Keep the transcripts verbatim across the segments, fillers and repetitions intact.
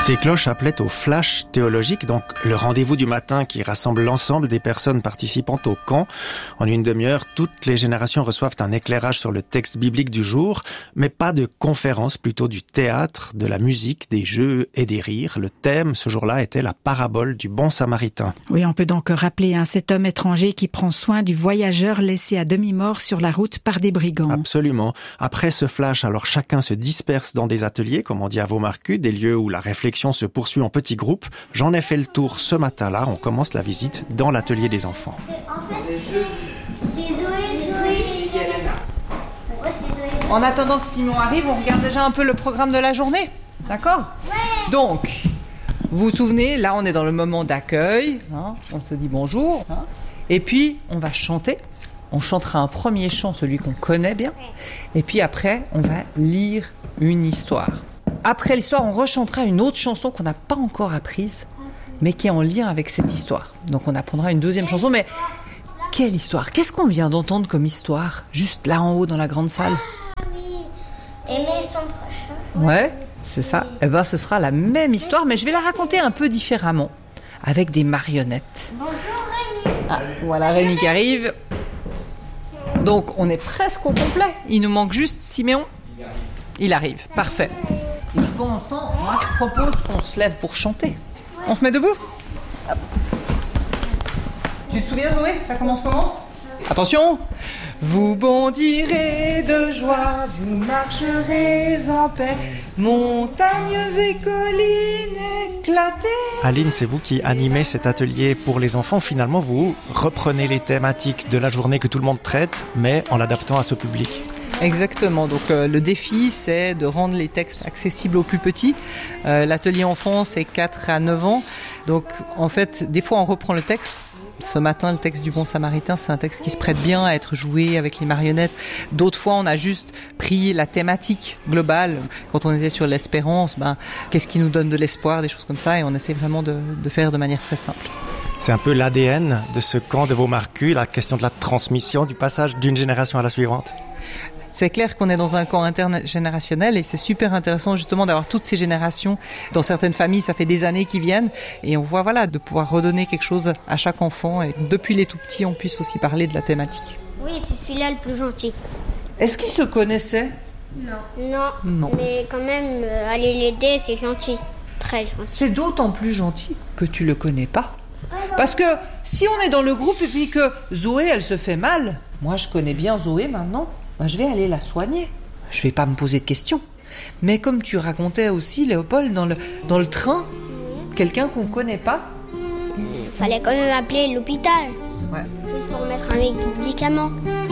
Ces cloches appelaient au flash théologique, donc le rendez-vous du matin qui rassemble l'ensemble des personnes participant au camp. En une demi-heure, toutes les générations reçoivent un éclairage sur le texte biblique du jour, mais pas de conférence, plutôt du théâtre, de la musique, des jeux et des rires. Le thème, ce jour-là, était la parabole du bon samaritain. Oui, on peut donc rappeler hein, cet homme étranger qui prend soin du voyageur laissé à demi-mort sur la route par des brigands. Absolument. Après ce flash, alors chacun se disperse dans des ateliers, comme on dit à Vaumarcus, des lieux où la réflexion se poursuit en petits groupes. J'en ai fait le tour ce matin-là. On commence la visite dans l'atelier des enfants. En attendant que Simon arrive, on regarde déjà un peu le programme de la journée. D'accord ? Ouais. Donc, vous vous souvenez, là on est dans le moment d'accueil. Hein, on se dit bonjour. Hein, et puis, on va chanter. On chantera un premier chant, celui qu'on connaît bien. Et puis après, on va lire une histoire. Après l'histoire, on rechantera une autre chanson qu'on n'a pas encore apprise, mais qui est en lien avec cette histoire. Donc on apprendra une deuxième chanson, mais quelle histoire ? Qu'est-ce qu'on vient d'entendre comme histoire ? Juste là en haut dans la grande salle ? Ah oui, aimer son prochain. Ouais, c'est ça. Eh ben, ce sera la même histoire, mais je vais la raconter un peu différemment, avec des marionnettes. Bonjour Rémi. Ah, voilà Rémi qui arrive. Donc on est presque au complet. Il nous manque juste Siméon. Il arrive, parfait. Et puis pendant ce temps, moi je propose qu'on se lève pour chanter. On se met debout ? Hop. Tu te souviens Zoé ? Ça commence comment ? Attention ! Vous bondirez de joie, vous marcherez en paix, montagnes et collines éclatées. Aline, c'est vous qui animez cet atelier pour les enfants. Finalement, vous reprenez les thématiques de la journée que tout le monde traite, mais en l'adaptant à ce public. Exactement, donc euh, le défi c'est de rendre les textes accessibles aux plus petits. Euh, l'atelier enfant c'est quatre à neuf ans, donc en fait des fois on reprend le texte. Ce matin le texte du bon samaritain c'est un texte qui se prête bien à être joué avec les marionnettes. D'autres fois on a juste pris la thématique globale. Quand on était sur l'espérance, ben, qu'est-ce qui nous donne de l'espoir, des choses comme ça, et on essaie vraiment de, de faire de manière très simple. C'est un peu l'A D N de ce camp de Vaumarcus, la question de la transmission, du passage d'une génération à la suivante. C'est clair qu'on est dans un camp intergénérationnel et c'est super intéressant justement d'avoir toutes ces générations. Dans certaines familles, ça fait des années qu'ils viennent et on voit voilà de pouvoir redonner quelque chose à chaque enfant et que depuis les tout petits, on puisse aussi parler de la thématique. Oui, c'est celui-là le plus gentil. Est-ce qu'ils se connaissaient ? Non. Non, non. Mais quand même, euh, aller l'aider, c'est gentil. Très gentil. C'est d'autant plus gentil que tu le connais pas. Parce que si on est dans le groupe et puis que Zoé, elle se fait mal, moi je connais bien Zoé maintenant, ben je vais aller la soigner. Je vais pas me poser de questions. Mais comme tu racontais aussi, Léopold, dans le, dans le train, quelqu'un qu'on connaît pas. Il fallait quand même appeler l'hôpital. Ouais. Juste pour mettre un médicament.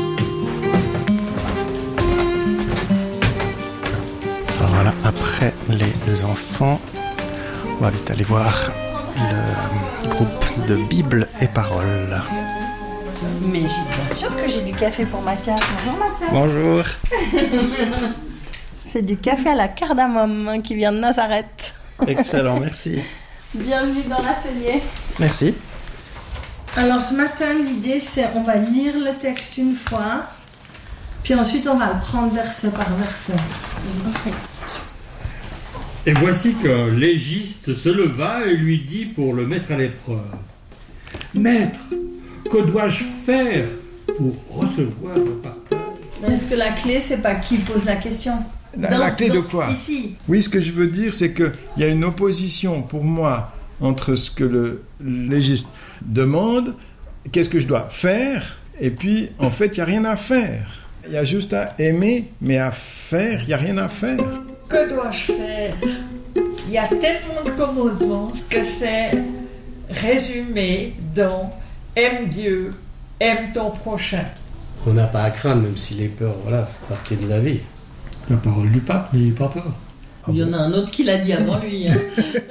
Alors voilà, après les enfants, on va vite aller voir le groupe de Bible et Paroles. Mais j'ai bien sûr que j'ai du café pour Mathias. Bonjour Mathias. Bonjour. C'est du café à la cardamome qui vient de Nazareth. Excellent, merci. Bienvenue dans l'atelier. Merci. Alors ce matin, l'idée c'est on va lire le texte une fois, puis ensuite on va le prendre verset par verset. Okay. Et voici qu'un légiste se leva et lui dit pour le mettre à l'épreuve. Maître, que dois-je faire pour recevoir le partage ? Est-ce que la clé, c'est pas qui pose la question ? La, dans, la clé dans, de quoi ? Ici. Oui, ce que je veux dire, c'est qu'il y a une opposition pour moi entre ce que le légiste demande, qu'est-ce que je dois faire, et puis en fait, il n'y a rien à faire. Il y a juste à aimer, mais à faire, il n'y a rien à faire. Que dois-je faire ? Il y a tellement de commandements que c'est résumé dans « Aime Dieu, aime ton prochain ». On n'a pas à craindre, même si les peurs, voilà, font partie de la vie. La parole du pape, n'ayez pas peur. Ah Il y en a un autre qui l'a dit avant lui. Hein.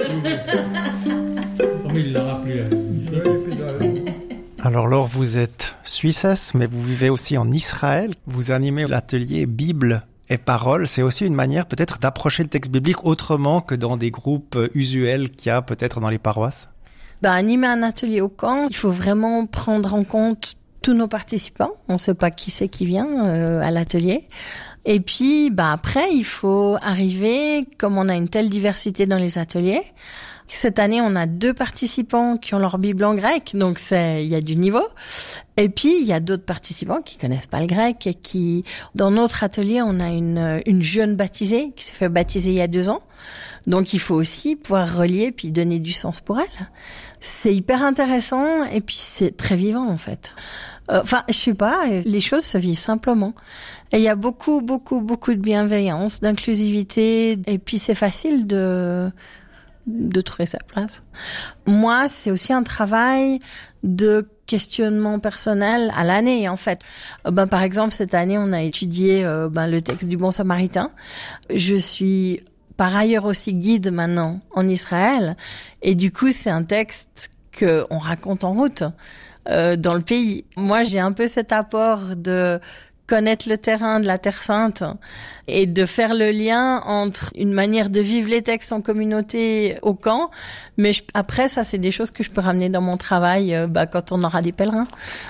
Comme il l'a rappelé. Alors Laure, vous êtes suissesse, mais vous vivez aussi en Israël. Vous animez l'atelier Bible et Paroles. C'est aussi une manière peut-être d'approcher le texte biblique autrement que dans des groupes usuels qu'il y a peut-être dans les paroisses. Ben, animer un atelier au camp, il faut vraiment prendre en compte tous nos participants. On ne sait pas qui c'est qui vient euh, à l'atelier. Et puis, bah après, il faut arriver, comme on a une telle diversité dans les ateliers. Cette année, on a deux participants qui ont leur Bible en grec, donc c'est, il y a du niveau. Et puis, il y a d'autres participants qui connaissent pas le grec et qui, dans notre atelier, on a une, une jeune baptisée qui s'est fait baptiser il y a deux ans. Donc, il faut aussi pouvoir relier puis donner du sens pour elle. C'est hyper intéressant et puis c'est très vivant, en fait. Enfin, je sais pas, les choses se vivent simplement. Et il y a beaucoup, beaucoup, beaucoup de bienveillance, d'inclusivité. Et puis, c'est facile de, de trouver sa place. Moi, c'est aussi un travail de questionnement personnel à l'année, en fait. Ben, par exemple, cette année, on a étudié euh, ben, le texte du Bon Samaritain. Je suis par ailleurs aussi guide maintenant en Israël. Et du coup, c'est un texte qu'on raconte en route. Euh, dans le pays. Moi, j'ai un peu cet apport de connaître le terrain de la Terre Sainte et de faire le lien entre une manière de vivre les textes en communauté au camp. Mais je, après, ça, c'est des choses que je peux ramener dans mon travail euh, bah, quand on aura des pèlerins.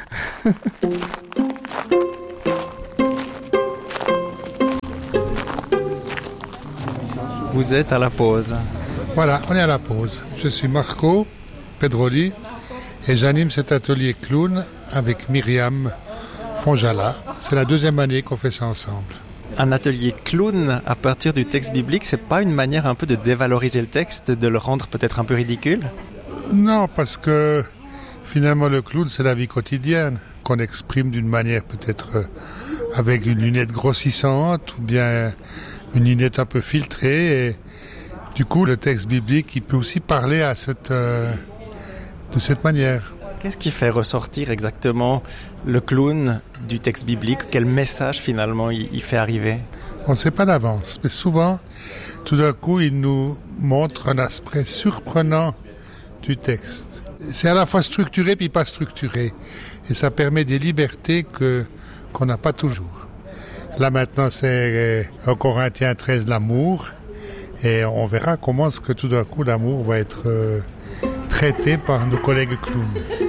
Vous êtes à la pause. Voilà, on est à la pause. Je suis Marco Pedroli. Et j'anime cet atelier clown avec Myriam Fonjala. C'est la deuxième année qu'on fait ça ensemble. Un atelier clown à partir du texte biblique, c'est pas une manière un peu de dévaloriser le texte, de le rendre peut-être un peu ridicule ? Non, parce que finalement le clown, c'est la vie quotidienne, qu'on exprime d'une manière peut-être avec une lunette grossissante ou bien une lunette un peu filtrée. Et du coup, le texte biblique, il peut aussi parler à cette... Euh, de cette manière. Qu'est-ce qui fait ressortir exactement le clown du texte biblique ? Quel message finalement il, il fait arriver ? On ne sait pas d'avance, mais souvent, tout d'un coup, il nous montre un aspect surprenant du texte. C'est à la fois structuré puis pas structuré. Et ça permet des libertés que, qu'on n'a pas toujours. Là maintenant, c'est un Corinthiens treize, l'amour. Et on verra comment est-ce que tout d'un coup, l'amour va être... Euh, traité par nos collègues clowns.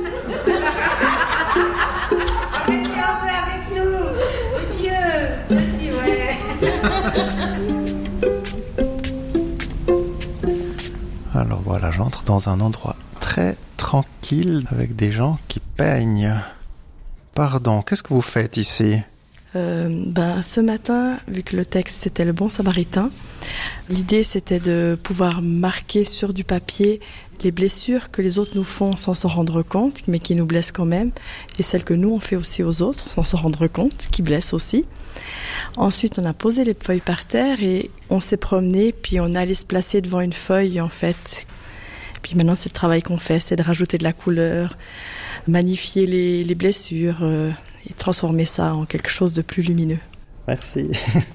Restez un peu avec nous, monsieur, monsieur, ouais. Alors voilà, j'entre dans un endroit très tranquille avec des gens qui peignent. Pardon, qu'est-ce que vous faites ici ? Euh, ben, ce matin, vu que le texte c'était le Bon Samaritain, l'idée c'était de pouvoir marquer sur du papier les blessures que les autres nous font sans s'en rendre compte, mais qui nous blessent quand même, et celles que nous on fait aussi aux autres sans s'en rendre compte, qui blessent aussi. Ensuite, on a posé les feuilles par terre et on s'est promené, puis on allait se placer devant une feuille en fait. Puis maintenant, c'est le travail qu'on fait, c'est de rajouter de la couleur, magnifier les, les blessures euh, et transformer ça en quelque chose de plus lumineux. Merci.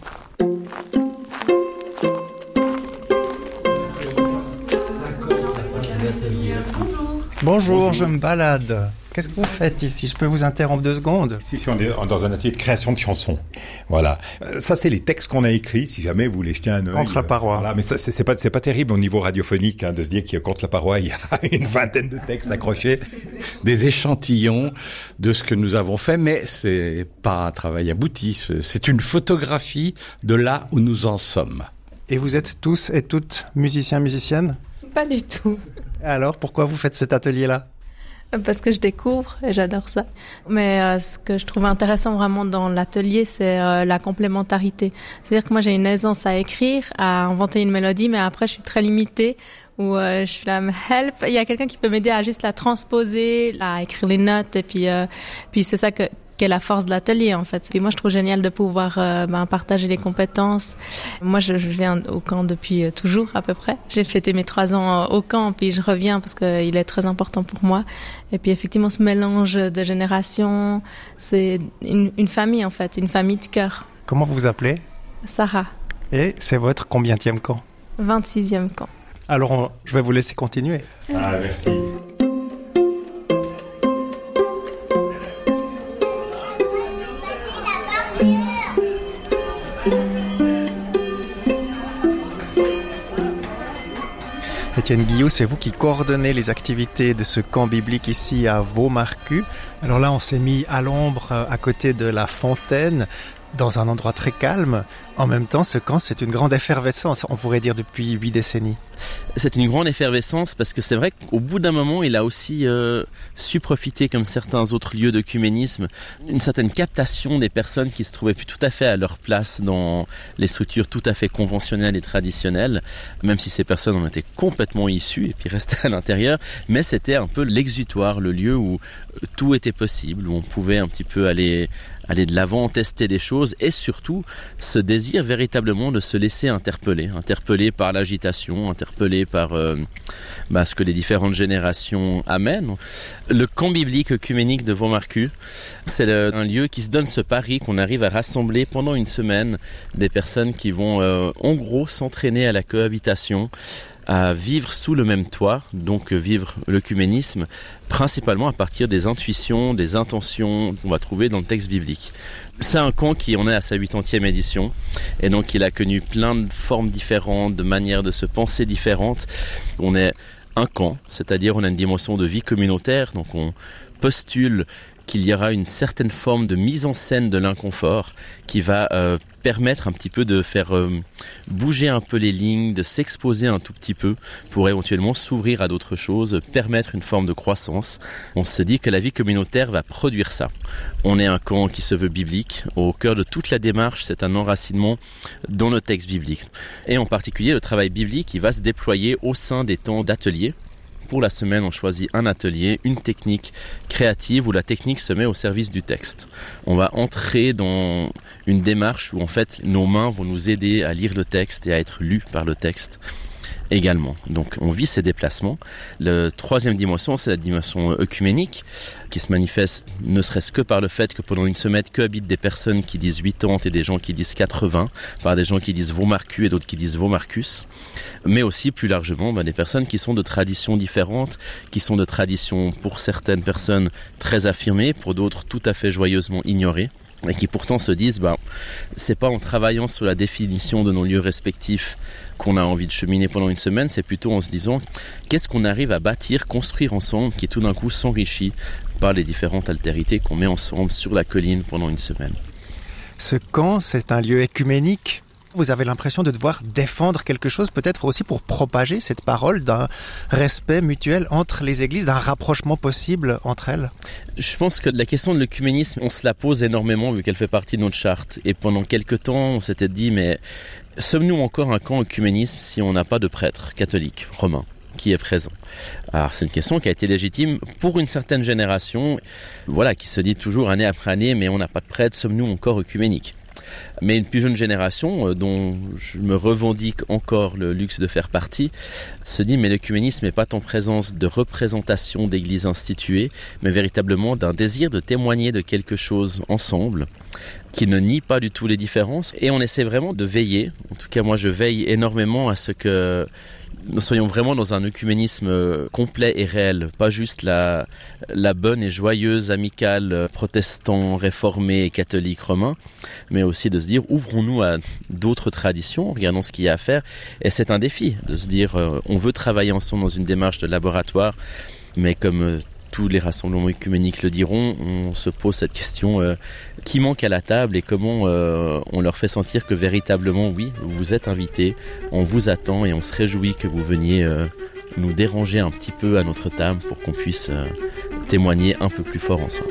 Bonjour, je me balade. Qu'est-ce que vous faites ici ? Je peux vous interrompre deux secondes ? Ici, on est dans un atelier de création de chansons. Voilà. Ça, c'est les textes qu'on a écrits, si jamais vous voulez jeter un œil. Contre la paroi. Voilà, mais ça, c'est, c'est pas, c'est pas terrible au niveau radiophonique, hein, de se dire qu'il y a contre la paroi, il y a une vingtaine de textes accrochés. Des échantillons de ce que nous avons fait, mais c'est pas un travail abouti. C'est une photographie de là où nous en sommes. Et vous êtes tous et toutes musiciens, musiciennes ? Pas du tout. Alors, pourquoi vous faites cet atelier-là ? Parce que je découvre et j'adore ça. Mais euh, ce que je trouve intéressant vraiment dans l'atelier, c'est euh, la complémentarité. C'est-à-dire que moi, j'ai une aisance à écrire, à inventer une mélodie, mais après, je suis très limitée. Où euh, je suis là, help. Il y a quelqu'un qui peut m'aider à juste la transposer, à écrire les notes. Et puis, euh, puis c'est ça que qu'est la force de l'atelier en fait. Et moi je trouve génial de pouvoir euh, ben, partager les compétences. Moi je, je viens au camp depuis euh, toujours à peu près. J'ai fêté mes trois ans euh, au camp puis je reviens parce qu'il est très important pour moi. Et puis effectivement ce mélange de générations, c'est une, une famille en fait, une famille de cœur. Comment vous vous appelez ? Sarah. Et c'est votre combienième camp ? vingt-sixième camp. Alors on, je vais vous laisser continuer. Ah merci. Étienne Guillou, c'est vous qui coordonnez les activités de ce camp biblique ici à Vaux-Marcus. Alors là, on s'est mis à l'ombre à côté de la fontaine. dans un endroit très calme. En même temps, ce camp, c'est une grande effervescence, on pourrait dire, depuis huit décennies. C'est une grande effervescence parce que c'est vrai qu'au bout d'un moment, il a aussi euh, su profiter, comme certains autres lieux d'œcuménisme, une certaine captation des personnes qui se trouvaient plus tout à fait à leur place dans les structures tout à fait conventionnelles et traditionnelles, même si ces personnes en étaient complètement issues et puis restaient à l'intérieur. Mais c'était un peu l'exutoire, le lieu où tout était possible, où on pouvait un petit peu aller... aller de l'avant, tester des choses et surtout ce désir véritablement de se laisser interpeller, interpeller par l'agitation, interpeller par euh, bah, ce que les différentes générations amènent. Le camp biblique œcuménique de Vaumarcus, c'est le, un lieu qui se donne ce pari qu'on arrive à rassembler pendant une semaine des personnes qui vont euh, en gros s'entraîner à la cohabitation, à vivre sous le même toit, donc vivre l'œcuménisme, principalement à partir des intuitions, des intentions qu'on va trouver dans le texte biblique. C'est un camp qui en est à sa huitantième édition, et donc il a connu plein de formes différentes, de manières de se penser différentes. On est un camp, c'est-à-dire on a une dimension de vie communautaire, donc on postule qu'il y aura une certaine forme de mise en scène de l'inconfort qui va euh, permettre un petit peu de faire euh, bouger un peu les lignes, de s'exposer un tout petit peu pour éventuellement s'ouvrir à d'autres choses, permettre une forme de croissance. On se dit que la vie communautaire va produire ça. On est un camp qui se veut biblique. Au cœur de toute la démarche, c'est un enracinement dans le texte biblique. Et en particulier, le travail biblique qui va se déployer au sein des temps d'ateliers. Pour la semaine, on choisit un atelier, une technique créative où la technique se met au service du texte. On va entrer dans une démarche où en fait nos mains vont nous aider à lire le texte et à être lus par le texte également. Donc on vit ces déplacements. La troisième dimension, c'est la dimension œcuménique qui se manifeste ne serait-ce que par le fait que pendant une semaine cohabitent des personnes qui disent quatre-vingts et des gens qui disent quatre-vingts, par des gens qui disent Vaumarcus et d'autres qui disent Vaumarcus, mais aussi plus largement ben, des personnes qui sont de traditions différentes, qui sont de traditions pour certaines personnes très affirmées, pour d'autres tout à fait joyeusement ignorées, et qui pourtant se disent bah, c'est pas en travaillant sur la définition de nos lieux respectifs qu'on a envie de cheminer pendant une semaine, c'est plutôt en se disant qu'est-ce qu'on arrive à bâtir, construire ensemble, qui tout d'un coup s'enrichit par les différentes altérités qu'on met ensemble sur la colline pendant une semaine. Ce camp, c'est un lieu œcuménique. Vous avez l'impression de devoir défendre quelque chose, peut-être aussi pour propager cette parole d'un respect mutuel entre les églises, d'un rapprochement possible entre elles. Je pense que la question de l'œcuménisme, on se la pose énormément vu qu'elle fait partie de notre charte. Et pendant quelques temps, on s'était dit, mais sommes-nous encore un camp œcuménisme si on n'a pas de prêtre catholique romain qui est présent? Alors c'est une question qui a été légitime pour une certaine génération, voilà, qui se dit toujours année après année, mais on n'a pas de prêtre, sommes-nous encore œcuméniques? Mais une plus jeune génération, euh, dont je me revendique encore le luxe de faire partie, se dit mais l'œcuménisme n'est pas en présence de représentation d'églises instituées, mais véritablement d'un désir de témoigner de quelque chose ensemble, qui ne nie pas du tout les différences. Et on essaie vraiment de veiller, en tout cas moi je veille énormément à ce que nous soyons vraiment dans un œcuménisme complet et réel, pas juste la, la bonne et joyeuse amicale protestant, réformé et catholique romain, mais aussi de se dire ouvrons-nous à d'autres traditions, regardons ce qu'il y a à faire. Et c'est un défi de se dire euh, on veut travailler ensemble dans une démarche de laboratoire, mais comme euh, tous les rassemblements œcuméniques le diront, on se pose cette question euh, qui manque à la table et comment euh, on leur fait sentir que véritablement, oui, vous êtes invités, on vous attend et on se réjouit que vous veniez euh, nous déranger un petit peu à notre table pour qu'on puisse euh, témoigner un peu plus fort ensemble.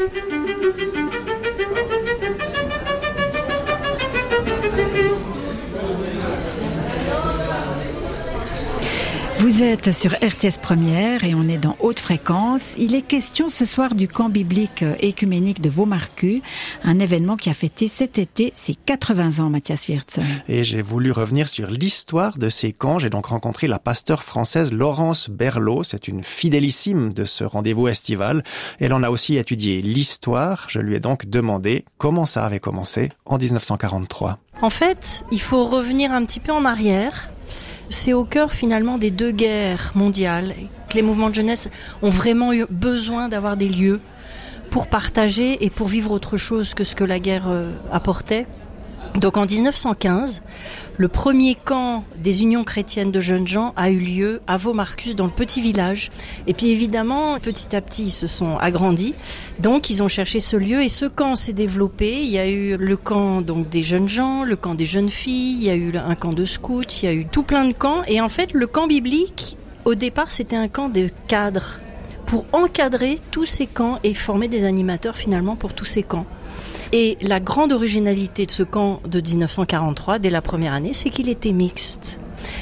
Vous êtes sur R T S Première et on est dans Haute Fréquence. Il est question ce soir du camp biblique écuménique de Vaumarcus, un événement qui a fêté cet été ses quatre-vingts ans, Mathias Wirtz. Et j'ai voulu revenir sur l'histoire de ces camps. J'ai donc rencontré la pasteure française Laurence Berlot. C'est une fidélissime de ce rendez-vous estival. Elle en a aussi étudié l'histoire. Je lui ai donc demandé comment ça avait commencé en dix-neuf cent quarante-trois. En fait, il faut revenir un petit peu en arrière. C'est au cœur finalement des deux guerres mondiales que les mouvements de jeunesse ont vraiment eu besoin d'avoir des lieux pour partager et pour vivre autre chose que ce que la guerre apportait. Donc en dix-neuf cent quinze, le premier camp des unions chrétiennes de jeunes gens a eu lieu à Vaux-Marcus, dans le petit village. Et puis évidemment, petit à petit, ils se sont agrandis. Donc ils ont cherché ce lieu et ce camp s'est développé. Il y a eu le camp donc des jeunes gens, le camp des jeunes filles, il y a eu un camp de scouts, il y a eu tout plein de camps. Et en fait, le camp biblique, au départ, c'était un camp de cadres pour encadrer tous ces camps et former des animateurs finalement pour tous ces camps. Et la grande originalité de ce camp de dix-neuf cent quarante-trois, dès la première année, c'est qu'il était mixte.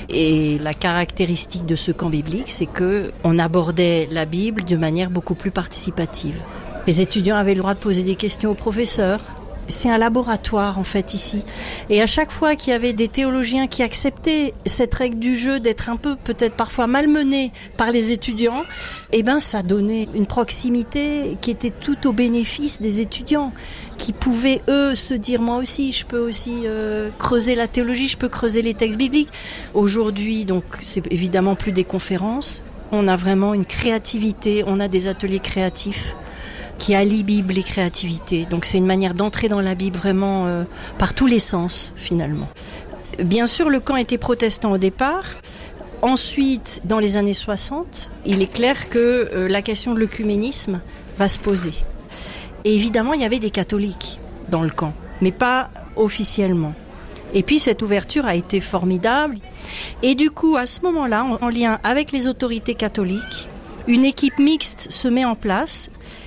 Et la caractéristique de ce camp biblique, c'est que on abordait la Bible de manière beaucoup plus participative. Les étudiants avaient le droit de poser des questions aux professeurs. C'est un laboratoire en fait ici. Et à chaque fois qu'il y avait des théologiens qui acceptaient cette règle du jeu d'être un peu peut-être parfois malmenés par les étudiants, eh ben ça donnait une proximité qui était tout au bénéfice des étudiants, qui pouvaient eux se dire moi aussi je peux aussi euh, creuser la théologie, je peux creuser les textes bibliques. Aujourd'hui donc c'est évidemment plus des conférences, on a vraiment une créativité, on a des ateliers créatifs qui allie Bible et créativité. Donc c'est une manière d'entrer dans la Bible vraiment euh, par tous les sens finalement. Bien sûr, le camp était protestant au départ. Ensuite, dans les années soixante, il est clair que euh, la question de l'œcuménisme va se poser. Et évidemment, il y avait des catholiques dans le camp, mais pas officiellement. Et puis cette ouverture a été formidable. Et du coup, à ce moment-là, en, en lien avec les autorités catholiques, une équipe mixte se met en place.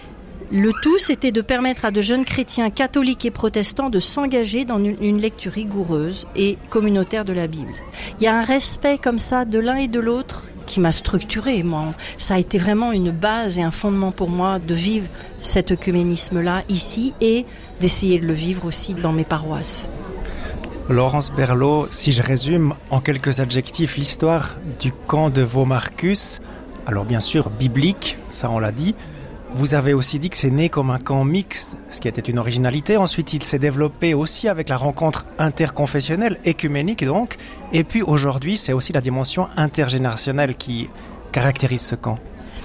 Le tout, c'était de permettre à de jeunes chrétiens catholiques et protestants de s'engager dans une, une lecture rigoureuse et communautaire de la Bible. Il y a un respect comme ça de l'un et de l'autre qui m'a structuré. Moi, ça a été vraiment une base et un fondement pour moi de vivre cet œcuménisme-là ici et d'essayer de le vivre aussi dans mes paroisses. Laurence Berlot, si je résume en quelques adjectifs l'histoire du camp de Vaux-Marcus, alors bien sûr biblique, ça on l'a dit. Vous avez aussi dit que c'est né comme un camp mixte, ce qui était une originalité. Ensuite, il s'est développé aussi avec la rencontre interconfessionnelle, écuménique donc. Et puis aujourd'hui, c'est aussi la dimension intergénérationnelle qui caractérise ce camp.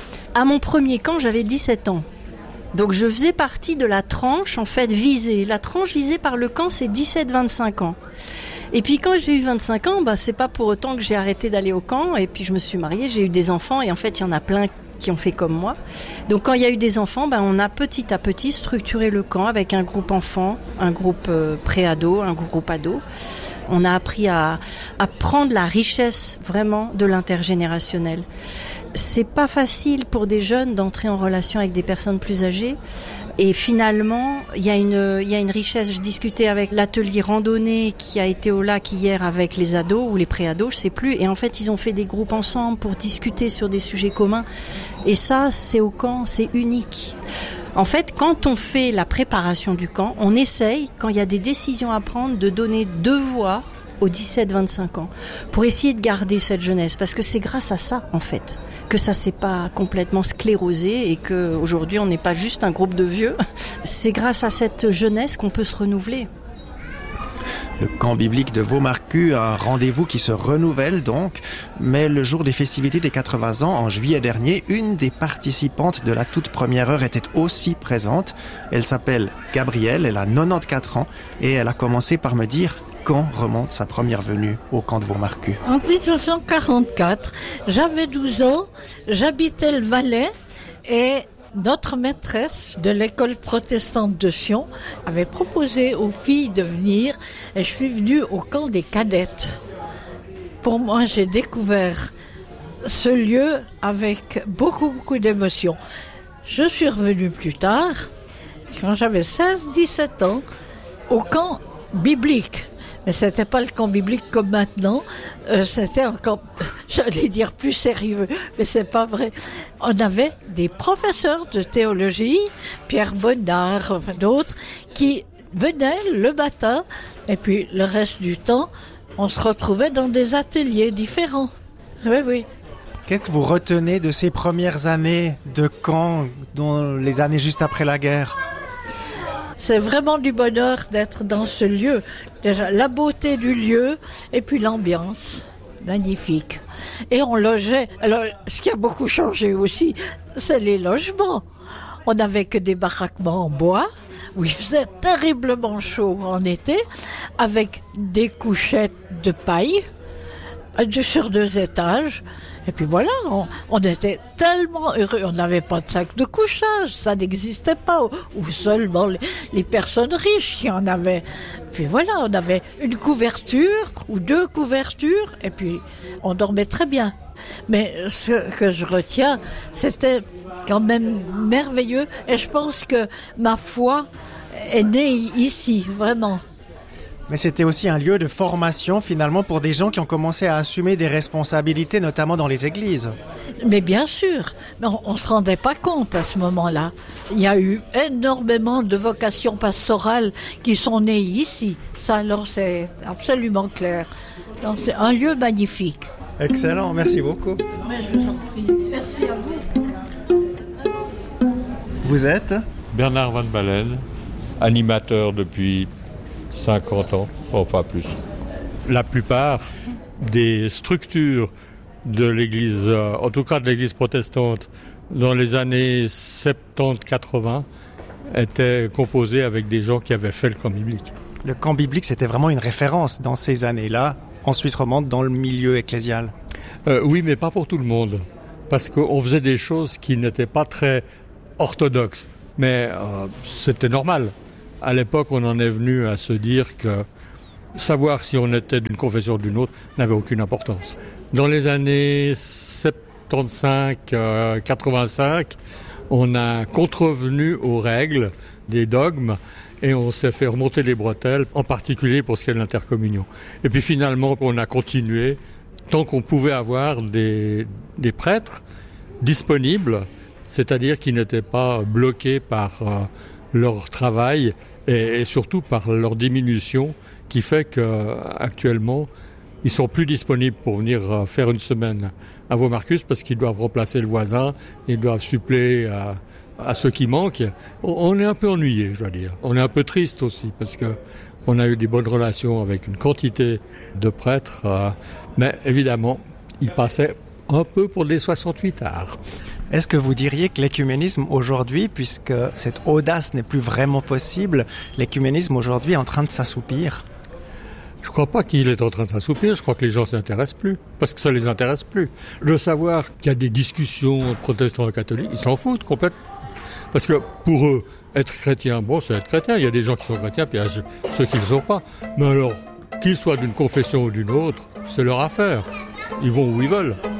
À mon premier camp, j'avais dix-sept ans. Donc je faisais partie de la tranche en fait visée. La tranche visée par le camp, c'est dix-sept vingt-cinq ans. Et puis quand j'ai eu vingt-cinq ans, bah, c'est pas pour autant que j'ai arrêté d'aller au camp. Et puis je me suis mariée, j'ai eu des enfants et en fait, il y en a plein qui ont fait comme moi. Donc quand il y a eu des enfants, ben, on a petit à petit structuré le camp avec un groupe enfant, un groupe euh, pré-ado, un groupe ado. On a appris à, à prendre la richesse vraiment de l'intergénérationnel. C'est pas facile pour des jeunes d'entrer en relation avec des personnes plus âgées. Et finalement, il y a une, il y a une richesse. Je discutais avec l'atelier randonnée qui a été au lac hier avec les ados ou les pré-ados, je sais plus. Et en fait, ils ont fait des groupes ensemble pour discuter sur des sujets communs. Et ça, c'est au camp, c'est unique. En fait, quand on fait la préparation du camp, on essaye, quand il y a des décisions à prendre, de donner deux voix aux dix-sept vingt-cinq ans, pour essayer de garder cette jeunesse, parce que c'est grâce à ça, en fait, que ça s'est pas complètement sclérosé et que aujourd'hui on n'est pas juste un groupe de vieux. C'est grâce à cette jeunesse qu'on peut se renouveler. Le camp biblique de Vaux-Marcus, un rendez-vous qui se renouvelle donc, mais le jour des festivités des quatre-vingts ans, en juillet dernier, une des participantes de la toute première heure était aussi présente. Elle s'appelle Gabrielle, elle a quatre-vingt-quatorze ans et elle a commencé par me dire quand remonte sa première venue au camp de Vaux-Marcus. En dix-neuf cent quarante-quatre, j'avais douze ans, j'habitais le Valais et notre maîtresse de l'école protestante de Sion avait proposé aux filles de venir et je suis venue au camp des cadettes. Pour moi, j'ai découvert ce lieu avec beaucoup, beaucoup d'émotions. Je suis revenue plus tard, quand j'avais seize dix-sept ans, au camp biblique. Mais c'était pas le camp biblique comme maintenant, euh, c'était un camp, j'allais dire plus sérieux, mais c'est pas vrai. On avait des professeurs de théologie, Pierre Bonnard, enfin d'autres, qui venaient le matin, et puis le reste du temps, on se retrouvait dans des ateliers différents. Oui, oui. Qu'est-ce que vous retenez de ces premières années de camp, dans les années juste après la guerre ? C'est vraiment du bonheur d'être dans ce lieu. Déjà, la beauté du lieu et puis l'ambiance. Magnifique. Et on logeait. Alors, ce qui a beaucoup changé aussi, c'est les logements. On n'avait que des baraquements en bois, où il faisait terriblement chaud en été, avec des couchettes de paille, sur deux étages. Et puis voilà, on, on était tellement heureux. On n'avait pas de sac de couchage, ça n'existait pas. Ou seulement les, les personnes riches qui en avaient. Puis voilà, on avait une couverture ou deux couvertures, et puis on dormait très bien. Mais ce que je retiens, c'était quand même merveilleux. Et je pense que ma foi est née ici, vraiment. Mais c'était aussi un lieu de formation finalement pour des gens qui ont commencé à assumer des responsabilités, notamment dans les églises. Mais bien sûr, mais on ne se rendait pas compte à ce moment-là. Il y a eu énormément de vocations pastorales qui sont nées ici. Ça alors c'est absolument clair. Donc, c'est un lieu magnifique. Excellent, merci beaucoup. Mais je vous en prie, merci à vous. Vous êtes Bernard Van Balen, animateur depuis cinquante ans, enfin plus. La plupart des structures de l'église, en tout cas de l'église protestante, dans les années soixante-dix quatre-vingts, étaient composées avec des gens qui avaient fait le camp biblique. Le camp biblique, c'était vraiment une référence dans ces années-là, en Suisse romande, dans le milieu ecclésial. Euh, oui, mais pas pour tout le monde. Parce qu'on faisait des choses qui n'étaient pas très orthodoxes. Mais euh, c'était normal. À l'époque, on en est venu à se dire que savoir si on était d'une confession ou d'une autre n'avait aucune importance. Dans les années soixante-quinze quatre-vingt-cinq, on a contrevenu aux règles des dogmes et on s'est fait remonter les bretelles, en particulier pour ce qui est de l'intercommunion. Et puis finalement, on a continué tant qu'on pouvait avoir des, des prêtres disponibles, c'est-à-dire qui n'étaient pas bloqués par euh, leur travail et, et surtout par leur diminution, qui fait qu'actuellement, ils sont plus disponibles pour venir faire une semaine à Vaumarcus parce qu'ils doivent remplacer le voisin, ils doivent suppléer à, à ceux qui manquent. On est un peu ennuyé, je dois dire. On est un peu triste aussi parce que on a eu des bonnes relations avec une quantité de prêtres, euh, mais évidemment, ils passaient un peu pour des soixante-huit arts. Est-ce que vous diriez que l'écuménisme aujourd'hui, puisque cette audace n'est plus vraiment possible, l'écuménisme aujourd'hui est en train de s'assoupir ? Je ne crois pas qu'il est en train de s'assoupir, je crois que les gens ne s'intéressent plus, parce que ça ne les intéresse plus. De savoir qu'il y a des discussions entre protestants et catholiques, ils s'en foutent complètement. Parce que pour eux, être chrétien, bon, c'est être chrétien. Il y a des gens qui sont chrétiens, puis il y a ceux qui ne le sont pas. Mais alors, qu'ils soient d'une confession ou d'une autre, c'est leur affaire. Ils vont où ils veulent.